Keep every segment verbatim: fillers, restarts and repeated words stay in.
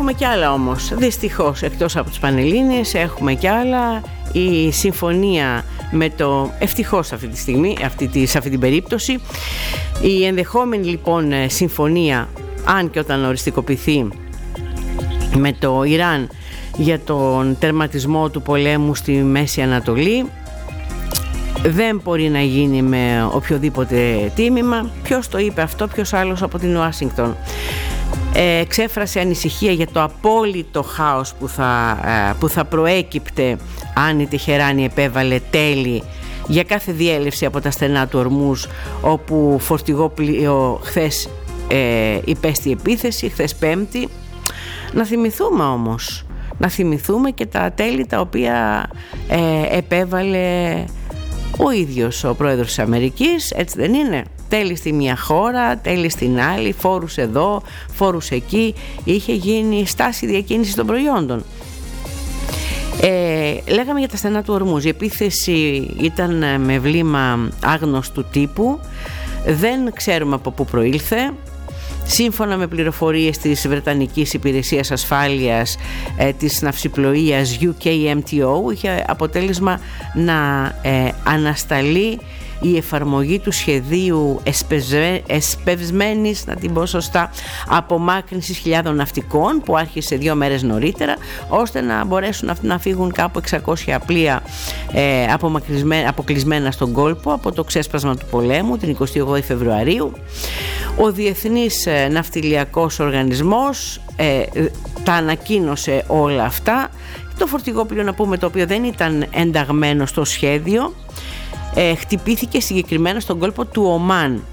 Έχουμε κι άλλα όμως, δυστυχώς, εκτός από τους Πανελλήνιες έχουμε κι άλλα. Η συμφωνία με το, ευτυχώς αυτή τη στιγμή, αυτή, σε αυτή την περίπτωση, η ενδεχόμενη λοιπόν συμφωνία, αν και όταν οριστικοποιηθεί, με το Ιράν για τον τερματισμό του πολέμου στη Μέση Ανατολή, δεν μπορεί να γίνει με οποιοδήποτε τίμημα. Ποιος το είπε αυτό, ποιος άλλος από την Ουάσιγκτον? Εξέφρασε ανησυχία για το απόλυτο χάος που θα, που θα προέκυπτε αν η Τεχεράνη επέβαλε τέλη για κάθε διέλευση από τα στενά του Ορμούζ, όπου φορτηγό πλοίο χθες ε, υπέστη επίθεση, χθες Πέμπτη. Να θυμηθούμε όμως, να θυμηθούμε και τα τέλη τα οποία ε, επέβαλε ο ίδιος ο πρόεδρος της Αμερικής, έτσι δεν είναι? Τέλη στη μια χώρα, τέλη στην άλλη, φόρους εδώ, φόρους εκεί. Είχε γίνει στάση διακίνησης των προϊόντων. Ε, λέγαμε για τα στενά του Ορμούζ. Η επίθεση ήταν με βλήμα άγνωστου τύπου. Δεν ξέρουμε από πού προήλθε. Σύμφωνα με πληροφορίες της Βρετανικής Υπηρεσίας Ασφάλειας ε, της ναυσιπλοείας γιου κέι εμ τι ο, είχε αποτέλεσμα να ε, ανασταλεί η εφαρμογή του σχεδίου εσπευσμέ, εσπευσμένης, να την πω σωστά, απομάκρυνσης χιλιάδων ναυτικών, που άρχισε δύο μέρες νωρίτερα, ώστε να μπορέσουν να, να φύγουν κάπου εξακόσια πλοία ε, αποκλεισμένα στον κόλπο από το ξέσπασμα του πολέμου την εικοστή όγδοη Φεβρουαρίου. Ο Διεθνής Ναυτιλιακός Οργανισμός ε, τα ανακοίνωσε όλα αυτά. Το φορτηγό πλοίο, να πούμε, το οποίο δεν ήταν ενταγμένο στο σχέδιο, ε, χτυπήθηκε συγκεκριμένα στον κόλπο του Ομάν,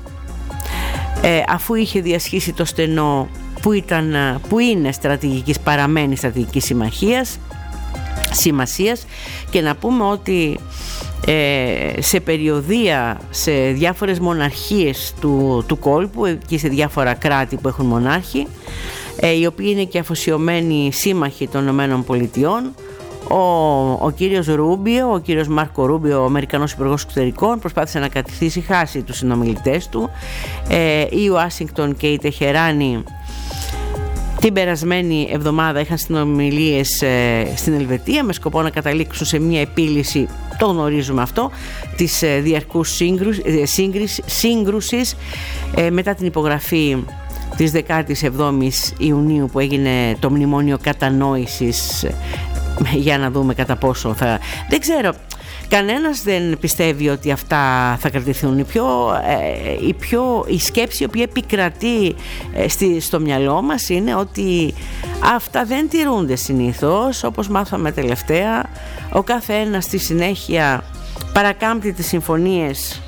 ε, αφού είχε διασχίσει το στενό που, ήταν, που είναι στρατηγικής, παραμένει στρατηγικής συμμαχίας, σημασίας. Και να πούμε ότι ε, σε περιοδεία σε διάφορες μοναρχίες του, του κόλπου και σε διάφορα κράτη που έχουν μονάρχη, ε, οι οποίοι είναι και αφοσιωμένοι σύμμαχοι των Ηνωμένων Πολιτειών, ο, ο κύριος Ρούμπιο, ο κύριος Μάρκο Ρούμπιο, ο Αμερικανός Υπουργός Εξωτερικών, προσπάθησε να καθησυχάσει τους συνομιλητές του. ε, η Ουάσιγκτον και η Τεχεράνη την περασμένη εβδομάδα είχαν συνομιλίες ε, στην Ελβετία με σκοπό να καταλήξουν σε μια επίλυση, το γνωρίζουμε αυτό, της ε, διαρκούς σύγκρουσης, σύγκρουσης ε, μετά την υπογραφή της δεκάτης εβδόμης Ιουνίου που έγινε το μνημόνιο κατανόησης, ε, για να δούμε κατά πόσο θα... Δεν ξέρω, κανένας δεν πιστεύει ότι αυτά θα κρατηθούν. Η, πιο, ε, η, πιο, η σκέψη η οποία επικρατεί ε, στη, στο μυαλό μας είναι ότι αυτά δεν τηρούνται συνήθως. Όπως μάθαμε τελευταία, ο κάθε ένας στη συνέχεια παρακάμπτει τις συμφωνίες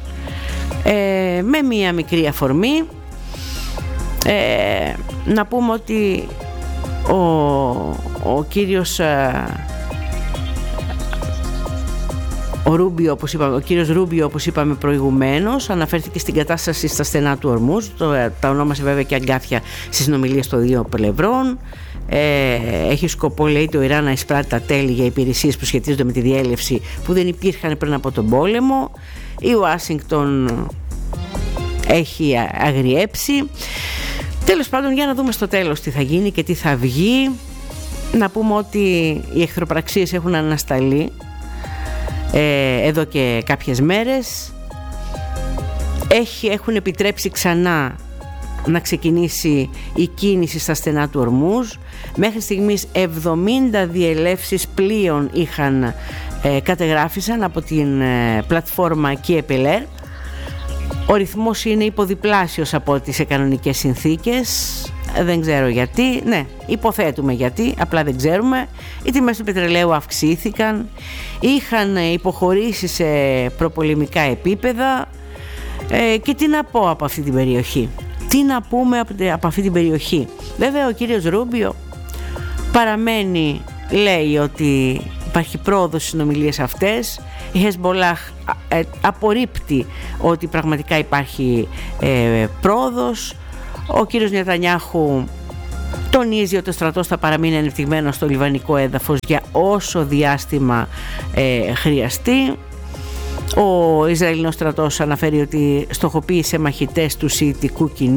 ε, με μία μικρή αφορμή. Ε, να πούμε ότι ο, ο κύριος... Ε, Ο, Ρούμπιο, όπως είπαμε, ο κύριος Ρούμπιο, όπως είπαμε προηγουμένως, αναφέρθηκε στην κατάσταση στα στενά του Ορμούζ. Το, τα ονόμασε βέβαια και αγκάθια στις συνομιλίες των δύο πλευρών. Ε, έχει σκοπό, λέει, το Ιράν να εισπράττει τα τέλη για υπηρεσίες που σχετίζονται με τη διέλευση που δεν υπήρχαν πριν από τον πόλεμο. Η Ουάσιγκτον έχει αγριέψει. Τέλος πάντων, για να δούμε στο τέλος τι θα γίνει και τι θα βγει. Να πούμε ότι οι εχθροπραξίες έχουν ανασταλεί Ε, εδώ και κάποιες μέρες. Έχει, έχουν επιτρέψει ξανά να ξεκινήσει η κίνηση στα στενά του Ορμούζ. Μέχρι στιγμής εβδομήντα διελεύσεις πλοίων είχαν ε, κατεγράφησαν από την ε, πλατφόρμα Κιεπελέρ. Ο ρυθμός είναι υποδιπλάσιος από τις σε κανονικές συνθήκες. Δεν ξέρω γιατί, ναι, υποθέτουμε γιατί, απλά δεν ξέρουμε. Οι τιμές του πετρελαίου αυξήθηκαν, είχαν υποχωρήσει σε προπολεμικά επίπεδα. ε, και τι να πω από αυτή την περιοχή, τι να πούμε από αυτή την περιοχή. Βέβαια ο κύριος Ρούμπιο παραμένει, λέει ότι υπάρχει πρόοδος στις συνομιλίες αυτές. Η Χεσμπολάχ ε, απορρίπτει ότι πραγματικά υπάρχει ε, πρόοδος. Ο κύριος Νετανιάχου τονίζει ότι ο στρατός θα παραμείνει ανεπτυγμένος στο λιβανικό έδαφος για όσο διάστημα ε, χρειαστεί. Ο Ισραηλινός στρατός αναφέρει ότι στοχοποίησε μαχητές του Σιητικού κινήματος.